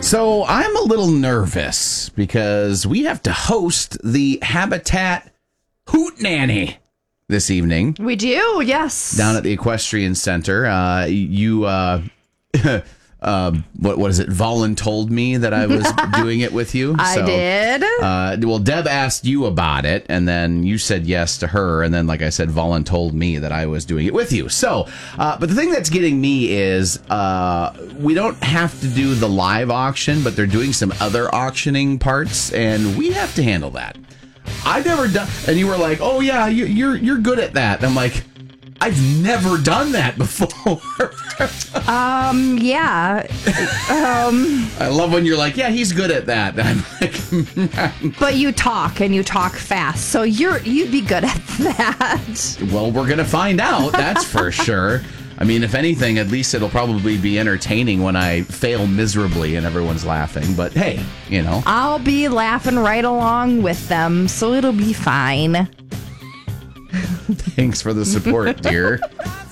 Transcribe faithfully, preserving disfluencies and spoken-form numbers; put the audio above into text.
So I'm a little nervous because we have to host the Habitat Hoot Nanny this evening. We do, yes. Down at the Equestrian Center. Uh, you, uh, uh, what, what is it? Voluntold me that I was doing it with you. I so, did. Uh, well, Deb asked you about it, and then you said yes to her, and then, like I said, voluntold me that I was doing it with you. So, uh, but the thing that's getting me is uh, we don't have to do the live auction, but they're doing some other auctioning parts, and we have to handle that. I've never done, and you were like, "Oh yeah, you, you're you're good at that." And I'm like, I've never done that before. um, yeah. Um, I love when you're like, "Yeah, he's good at that." And I'm like, but you talk and you talk fast, so you're you'd be good at that. Well, we're gonna find out. That's for sure. I mean, if anything, at least it'll probably be entertaining when I fail miserably and everyone's laughing. But hey, you know. I'll be laughing right along with them, so it'll be fine. Thanks for the support, dear.